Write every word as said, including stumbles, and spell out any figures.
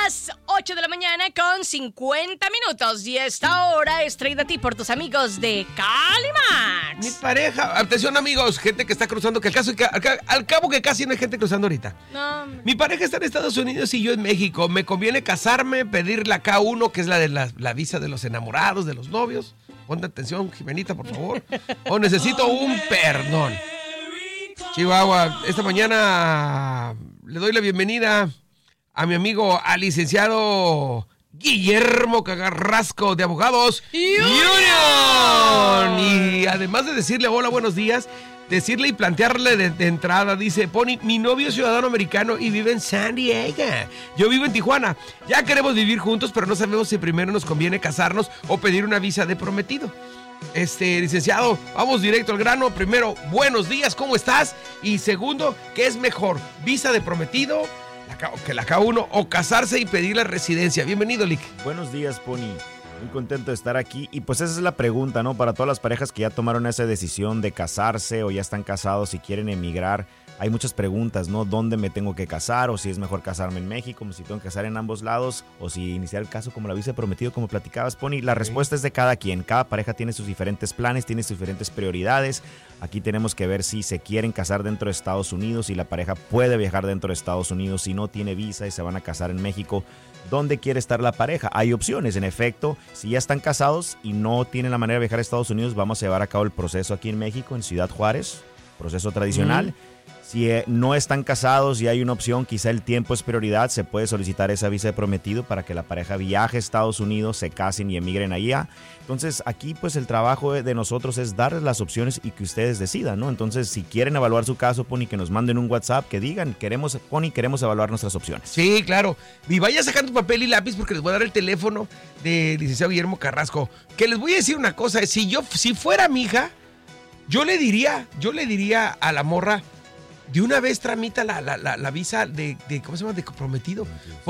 las ocho de la mañana con cincuenta minutos. Y esta hora es traída a ti por tus amigos de Calimax. Mi pareja, atención amigos, gente que está cruzando, que al, caso, al, al cabo que casi no hay gente cruzando ahorita. No. Mi pareja está en Estados Unidos y yo en México. Me conviene casarme, pedir la K uno, que es la de la, la visa de los enamorados, de los novios. Ponte atención, Jimenita, por favor. O necesito un perdón. Chihuahua, esta mañana le doy la bienvenida a mi amigo, al licenciado Guillermo Carrasco de Abogados Union. Y además de decirle hola, buenos días, decirle y plantearle de, de entrada, dice Pony, mi novio es ciudadano americano y vive en San Diego. Yo vivo en Tijuana. Ya queremos vivir juntos, pero no sabemos si primero nos conviene casarnos o pedir una visa de prometido. Este, licenciado, vamos directo al grano. Primero, buenos días, ¿cómo estás? Y segundo, ¿qué es mejor? ¿Visa de prometido la K, que la K uno o casarse y pedir la residencia? Bienvenido, Lick. Buenos días, Pony. Muy contento de estar aquí. Y pues esa es la pregunta, ¿no? Para todas las parejas que ya tomaron esa decisión de casarse o ya están casados y quieren emigrar. Hay muchas preguntas, ¿no? ¿Dónde me tengo que casar? O si es mejor casarme en México, como si tengo que casar en ambos lados, o si iniciar el caso como la visa de prometido, como platicabas, Pony. La respuesta es de cada quien. Cada pareja tiene sus diferentes planes, tiene sus diferentes prioridades. Aquí tenemos que ver si se quieren casar dentro de Estados Unidos, si la pareja puede viajar dentro de Estados Unidos, si no tiene visa y se van a casar en México. ¿Dónde quiere estar la pareja? Hay opciones, en efecto. Si ya están casados y no tienen la manera de viajar a Estados Unidos, vamos a llevar a cabo el proceso aquí en México, en Ciudad Juárez, proceso tradicional. Mm. Si no están casados y hay una opción, quizá el tiempo es prioridad, se puede solicitar esa visa de prometido para que la pareja viaje a Estados Unidos, se casen y emigren allá. Entonces aquí pues el trabajo de nosotros es darles las opciones y que ustedes decidan, ¿no? Entonces si quieren evaluar su caso, Pony, que nos manden un WhatsApp, que digan, queremos, Pony, queremos evaluar nuestras opciones. Sí, claro. Y vaya sacando papel y lápiz porque les voy a dar el teléfono del licenciado Guillermo Carrasco. Que les voy a decir una cosa, si yo, si fuera mi hija, yo le diría, yo le diría a la morra, de una vez tramita la, la, la, la visa de, de, ¿cómo se llama? De comprometido.